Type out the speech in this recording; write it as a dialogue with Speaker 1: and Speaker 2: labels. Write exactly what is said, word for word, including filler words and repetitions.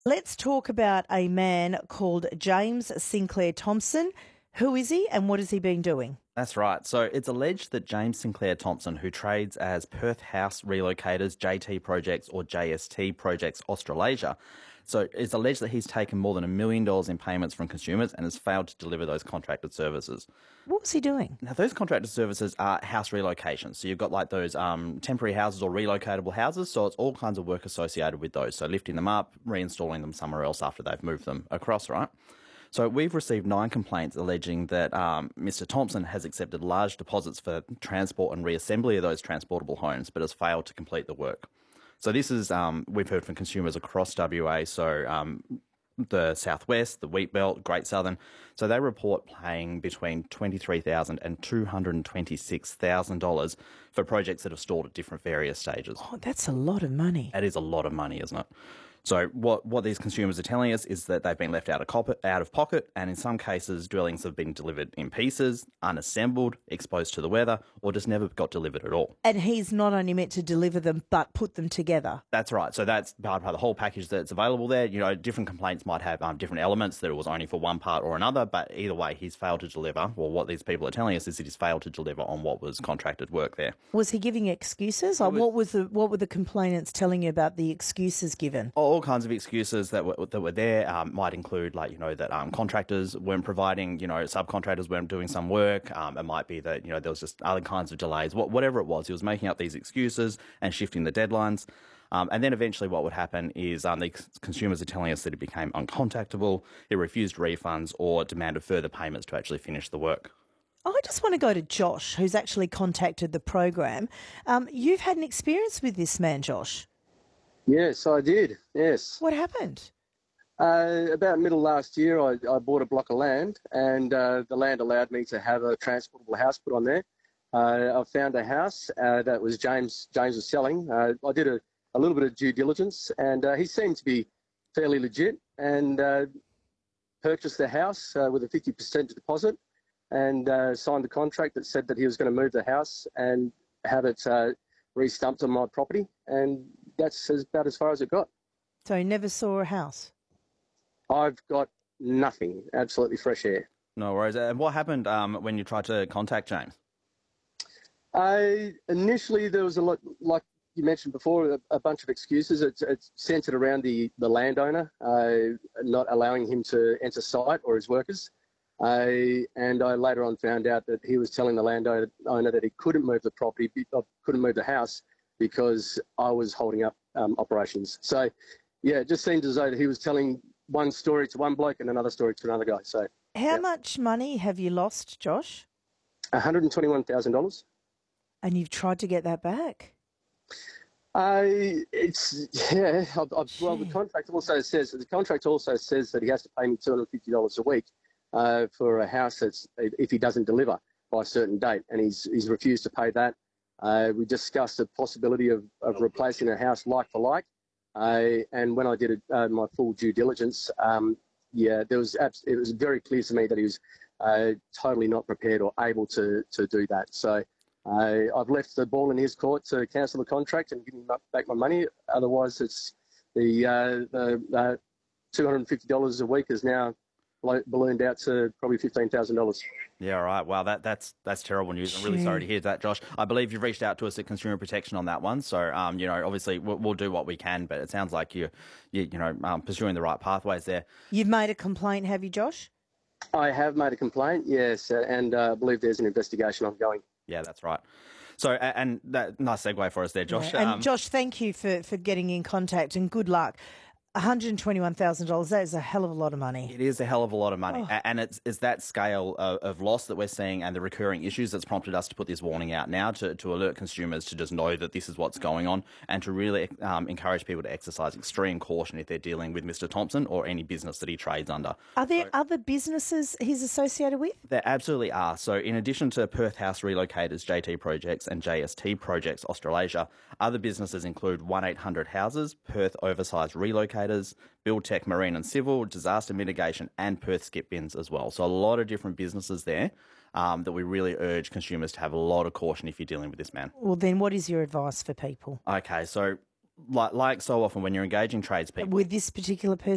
Speaker 1: Let's talk about a man called James Sinclair Thompson. Who is he and what has he been doing?
Speaker 2: That's right. So it's alleged that James Sinclair Thompson, who trades as Perth House Relocators, J T Projects or J S T Projects Australasia, so it's alleged that he's taken more than a million dollars in payments from consumers and has failed to deliver those contracted services.
Speaker 1: What was he doing?
Speaker 2: Now, those contracted services are house relocations. So you've got like those um, temporary houses or relocatable houses. So it's all kinds of work associated with those. So lifting them up, reinstalling them somewhere else after they've moved them across, right? So we've received nine complaints alleging that um, Mister Thompson has accepted large deposits for transport and reassembly of those transportable homes, but has failed to complete the work. So this is, um, we've heard from consumers across W A, so um, the Southwest, the Wheat Belt, Great Southern. So they report paying between twenty-three thousand dollars and two hundred twenty-six thousand dollars for projects that have stalled at different various stages.
Speaker 1: Oh, that's a lot of money.
Speaker 2: That is a lot of money, isn't it? So what, what these consumers are telling us is that they've been left out of, cop- out of pocket, and in some cases dwellings have been delivered in pieces, unassembled, exposed to the weather, or just never got delivered at all.
Speaker 1: And he's not only meant to deliver them but put them together.
Speaker 2: That's right. So that's part of the whole package that's available there. You know, different complaints might have um, different elements that it was only for one part or another, but either way, he's failed to deliver. Well, what these people are telling us is that he's failed to deliver on what was contracted work there.
Speaker 1: Was he giving excuses? Or
Speaker 2: was-
Speaker 1: what was the what were the complainants telling you about the excuses given?
Speaker 2: All kinds of excuses that were, that were there um, might include, like, you know, that um, contractors weren't providing, you know, subcontractors weren't doing some work. Um, it might be that, you know, there was just other kinds of delays. What, whatever it was, he was making up these excuses and shifting the deadlines. Um, and then eventually what would happen is um, the consumers are telling us that he became uncontactable, he refused refunds or demanded further payments to actually finish the work.
Speaker 1: I just want to go to Josh, who's actually contacted the program. Um, you've had an experience with this man, Josh.
Speaker 3: Yes, I did. Yes.
Speaker 1: What happened?
Speaker 3: Uh, about middle last year, I, I bought a block of land, and uh, the land allowed me to have a transportable house put on there. Uh, I found a house uh, that was James James was selling. Uh, I did a, a little bit of due diligence, and uh, he seemed to be fairly legit, and uh, purchased the house uh, with a fifty percent deposit, and uh, signed the contract that said that he was going to move the house and have it uh, re-stumped on my property, and that's about as far as it got.
Speaker 1: So he never saw a house?
Speaker 3: I've got nothing, absolutely fresh air.
Speaker 2: No worries. And what happened um, when you tried to contact James?
Speaker 3: I, initially, there was a lot, like you mentioned before, a, a bunch of excuses. It's, it's centred around the, the landowner, uh, not allowing him to enter site or his workers. I, and I later on found out that he was telling the landowner owner that he couldn't move the property, uh, couldn't move the house because I was holding up um, operations. So, yeah, it just seemed as though he was telling one story to one bloke and another story to another guy. So,
Speaker 1: How
Speaker 3: yeah.
Speaker 1: much money have you lost, Josh?
Speaker 3: one hundred twenty-one thousand dollars.
Speaker 1: And you've tried to get that back?
Speaker 3: Uh, it's, yeah, I, I, well, the contract also says, the contract also says that he has to pay me two hundred fifty dollars a week uh, for a house that's, if he doesn't deliver by a certain date, and he's, he's refused to pay that. Uh, we discussed the possibility of, of replacing a house like for like, uh, and when I did it, uh, my full due diligence, um, yeah, there was abs- it was very clear to me that he was uh, totally not prepared or able to to do that. So uh, I've left the ball in his court to cancel the contract and give him back my money. Otherwise, it's the uh, the uh, two hundred fifty dollars a week is now ballooned out to probably fifteen thousand dollars.
Speaker 2: Yeah, all right. Wow, that, that's that's terrible news. I'm really sorry to hear that, Josh. I believe you've reached out to us at Consumer Protection on that one. So, um, you know, obviously we'll, we'll do what we can, but it sounds like you, you, you know, um, pursuing the right pathways there.
Speaker 1: You've made a complaint, have you, Josh?
Speaker 3: I have made a complaint, yes, uh, and uh, I believe there's an investigation ongoing.
Speaker 2: Yeah, that's right. So, a- and that nice segue for us there, Josh.
Speaker 1: Yeah. And
Speaker 2: Um,
Speaker 1: Josh, thank you for, for getting in contact and good luck. one hundred twenty-one thousand dollars, that is a hell of a lot of money.
Speaker 2: It is a hell of a lot of money.
Speaker 1: Oh.
Speaker 2: A- And it's, it's that scale of, of loss that we're seeing and the recurring issues that's prompted us to put this warning out now to, to alert consumers to just know that this is what's going on and to really um, encourage people to exercise extreme caution if they're dealing with Mister Thompson or any business that he trades under.
Speaker 1: Are there
Speaker 2: So-
Speaker 1: other businesses he's associated with?
Speaker 2: There absolutely are. So in addition to Perth House Relocators, J T Projects and J S T Projects Australasia, other businesses include one eight hundred Houses, Perth Oversized Relocators, Build Tech Marine and Civil, Disaster Mitigation and Perth Skip Bins as well. So a lot of different businesses there um, that we really urge consumers to have a lot of caution if you're dealing with this man.
Speaker 1: Well, then what is your advice for people?
Speaker 2: Okay, so like, like so often when you're engaging tradespeople,
Speaker 1: With this particular person?